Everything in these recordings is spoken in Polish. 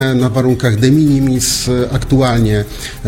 na warunkach de minimis, aktualnie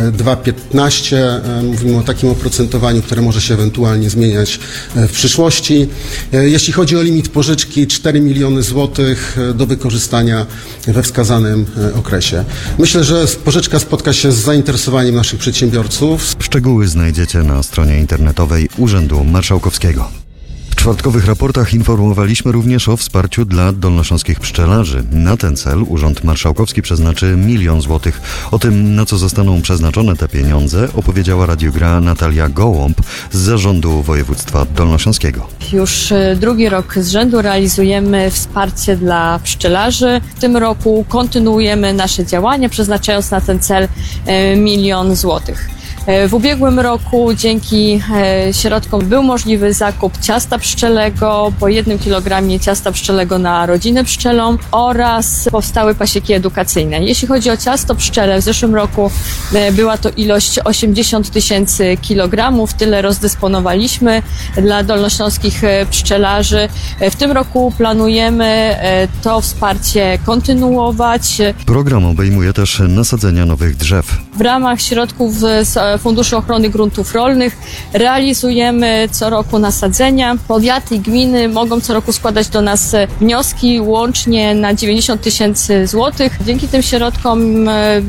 2,15. Mówimy o takim oprocentowaniu, które może się ewentualnie zmieniać w przyszłości. Jeśli chodzi o limit pożyczki, 4 miliony złotych do wykorzystania we wskazanym okresie. Myślę, że pożyczka spotka się z zainteresowaniem naszych przedsiębiorców. Szczegóły znajdziecie na stronie internetowej Urzędu Marszałkowskiego. W czwartkowych raportach informowaliśmy również o wsparciu dla dolnośląskich pszczelarzy. Na ten cel Urząd Marszałkowski przeznaczy 1 milion złotych. O tym, na co zostaną przeznaczone te pieniądze, opowiedziała Radiogra Natalia Gołąb z Zarządu Województwa Dolnośląskiego. Już drugi rok z rzędu realizujemy wsparcie dla pszczelarzy. W tym roku kontynuujemy nasze działania, przeznaczając na ten cel 1 milion złotych. W ubiegłym roku dzięki środkom był możliwy zakup ciasta pszczelego, po 1 kg ciasta pszczelego na rodzinę pszczelą oraz powstały pasieki edukacyjne. Jeśli chodzi o ciasto pszczele, w zeszłym roku była to ilość 80 000 kilogramów. Tyle rozdysponowaliśmy dla dolnośląskich pszczelarzy. W tym roku planujemy to wsparcie kontynuować. Program obejmuje też nasadzenia nowych drzew. W ramach środków z Funduszu Ochrony Gruntów Rolnych realizujemy co roku nasadzenia. Powiaty i gminy mogą co roku składać do nas wnioski łącznie na 90 000 złotych. Dzięki tym środkom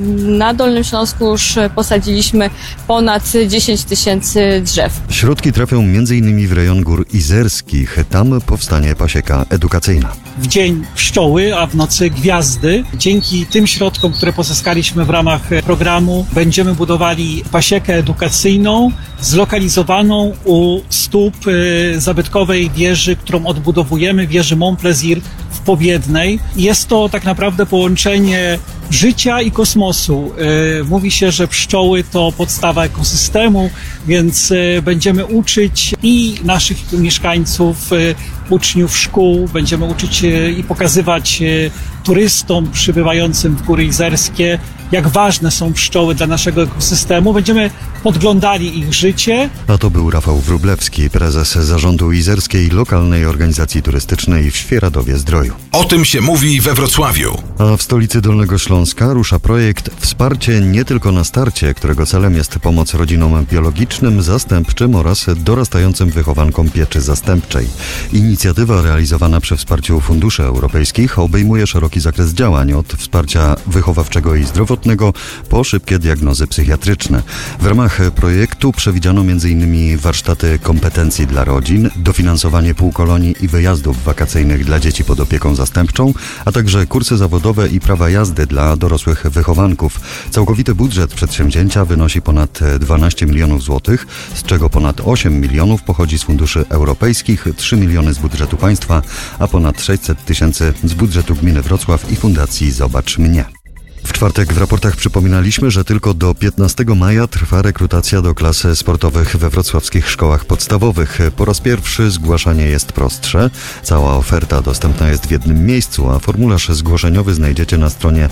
na Dolnym Śląsku już posadziliśmy ponad 10 000 drzew. Środki trafią m.in. w rejon Gór Izerskich. Tam powstanie pasieka edukacyjna. W dzień pszczoły, a w nocy gwiazdy. Dzięki tym środkom, które pozyskaliśmy w ramach programu, będziemy budowali pasiekę edukacyjną zlokalizowaną u stóp zabytkowej wieży, którą odbudowujemy, wieży Mont Plaisir w Pobiednej. Jest to tak naprawdę połączenie życia i kosmosu. Mówi się, że pszczoły to podstawa ekosystemu, więc będziemy uczyć i naszych mieszkańców, uczniów szkół, będziemy uczyć i pokazywać turystom przybywającym w Góry Izerskie, jak ważne są pszczoły dla naszego ekosystemu. Będziemy podglądali ich życie. A to był Rafał Wróblewski, prezes Zarządu Izerskiej Lokalnej Organizacji Turystycznej w Świeradowie-Zdroju. O tym się mówi we Wrocławiu. A w stolicy Dolnego Śląska rusza projekt Wsparcie nie tylko na starcie, którego celem jest pomoc rodzinom biologicznym, zastępczym oraz dorastającym wychowankom pieczy zastępczej. Inicjatywa realizowana przy wsparciu funduszy europejskich obejmuje szeroki zakres działań, od wsparcia wychowawczego i zdrowotnego po szybkie diagnozy psychiatryczne. W ramach projektu przewidziano m.in. warsztaty kompetencji dla rodzin, dofinansowanie półkolonii i wyjazdów wakacyjnych dla dzieci pod opieką zastępczą, a także kursy zawodowe i prawa jazdy dla dorosłych wychowanków. Całkowity budżet przedsięwzięcia wynosi ponad 12 milionów złotych, z czego ponad 8 milionów pochodzi z funduszy europejskich, 3 miliony z budżetu państwa, a ponad 600 000 z budżetu gminy Wrocław i Fundacji Zobacz Mnie. W czwartek w raportach przypominaliśmy, że tylko do 15 maja trwa rekrutacja do klas sportowych we wrocławskich szkołach podstawowych. Po raz pierwszy zgłaszanie jest prostsze. Cała oferta dostępna jest w jednym miejscu, a formularz zgłoszeniowy znajdziecie na stronie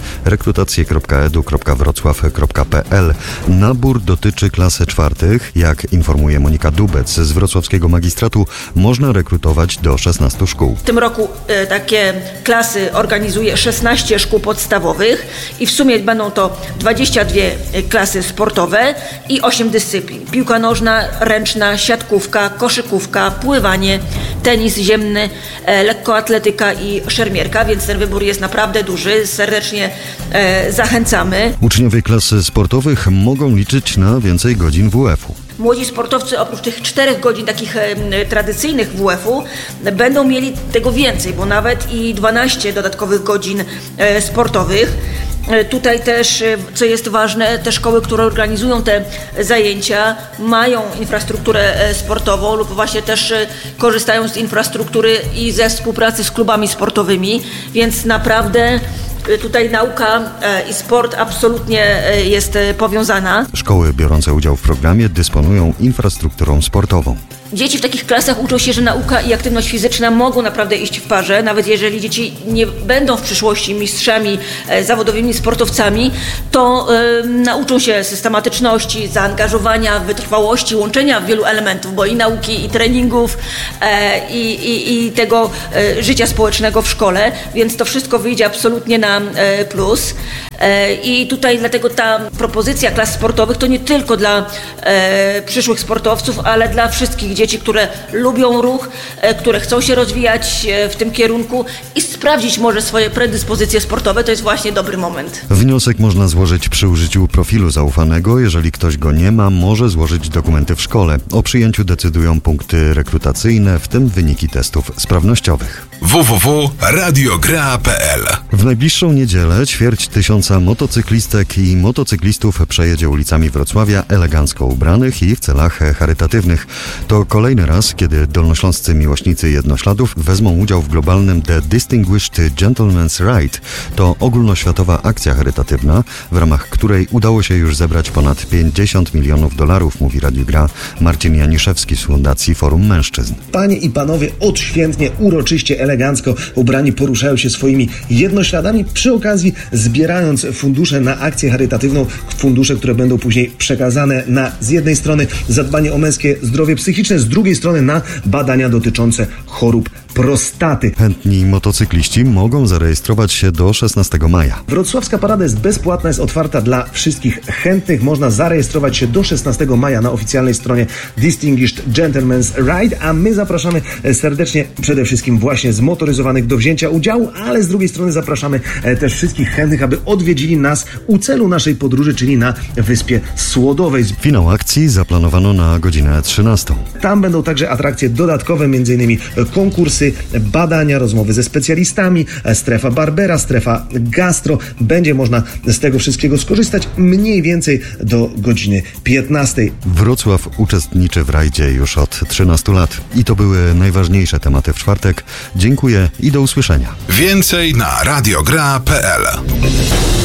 rekrutacje.edu.wrocław.pl. Nabór dotyczy klas czwartych. Jak informuje Monika Dubec z wrocławskiego magistratu, można rekrutować do 16 szkół. W tym roku takie klasy organizuje 16 szkół podstawowych. I w sumie będą to 22 klasy sportowe i 8 dyscyplin. Piłka nożna, ręczna, siatkówka, koszykówka, pływanie, tenis ziemny, lekkoatletyka i szermierka, więc ten wybór jest naprawdę duży. Serdecznie zachęcamy. Uczniowie klas sportowych mogą liczyć na więcej godzin WF-u. Młodzi sportowcy oprócz tych 4 godzin takich tradycyjnych WF-u będą mieli tego więcej, bo nawet i 12 dodatkowych godzin sportowych. Tutaj też, co jest ważne, te szkoły, które organizują te zajęcia, mają infrastrukturę sportową lub właśnie też korzystają z infrastruktury i ze współpracy z klubami sportowymi, więc naprawdę tutaj nauka i sport absolutnie jest powiązana. Szkoły biorące udział w programie dysponują infrastrukturą sportową. Dzieci w takich klasach uczą się, że nauka i aktywność fizyczna mogą naprawdę iść w parze, nawet jeżeli dzieci nie będą w przyszłości mistrzami zawodowymi, sportowcami, to nauczą się systematyczności, zaangażowania, wytrwałości, łączenia wielu elementów, bo i nauki, i treningów, i tego życia społecznego w szkole, więc to wszystko wyjdzie absolutnie na Arena Plus. I tutaj dlatego ta propozycja klas sportowych to nie tylko dla przyszłych sportowców, ale dla wszystkich dzieci, które lubią ruch, które chcą się rozwijać w tym kierunku i sprawdzić może swoje predyspozycje sportowe. To jest właśnie dobry moment. Wniosek można złożyć przy użyciu profilu zaufanego. Jeżeli ktoś go nie ma, może złożyć dokumenty w szkole. O przyjęciu decydują punkty rekrutacyjne, w tym wyniki testów sprawnościowych. www.radiogra.pl. W najbliższą niedzielę 250 motocyklistek i motocyklistów przejedzie ulicami Wrocławia elegancko ubranych i w celach charytatywnych. To kolejny raz, kiedy dolnośląscy miłośnicy jednośladów wezmą udział w globalnym The Distinguished Gentleman's Ride. To ogólnoświatowa akcja charytatywna, w ramach której udało się już zebrać ponad $50 milionów, mówi Radiu Gra Marcin Janiszewski z Fundacji Forum Mężczyzn. Panie i panowie odświętnie, uroczyście, elegancko ubrani poruszają się swoimi jednośladami, przy okazji zbierając fundusze na akcję charytatywną, fundusze, które będą później przekazane na z jednej strony zadbanie o męskie zdrowie psychiczne, z drugiej strony na badania dotyczące chorób prostaty. Chętni motocykliści mogą zarejestrować się do 16 maja. Wrocławska parada jest bezpłatna, jest otwarta dla wszystkich chętnych. Można zarejestrować się do 16 maja na oficjalnej stronie Distinguished Gentleman's Ride, a my zapraszamy serdecznie przede wszystkim właśnie zmotoryzowanych do wzięcia udziału, ale z drugiej strony zapraszamy też wszystkich chętnych, aby odwiedzili nas u celu naszej podróży, czyli na Wyspie Słodowej. Finał akcji zaplanowano na godzinę 13. Tam będą także atrakcje dodatkowe, m.in. konkursy, badania, rozmowy ze specjalistami, strefa Barbera, strefa gastro. Będzie można z tego wszystkiego skorzystać mniej więcej do godziny 15. Wrocław uczestniczy w rajdzie już od 13 lat. I to były najważniejsze tematy w czwartek. Dziękuję i do usłyszenia. Więcej na radiogra.pl.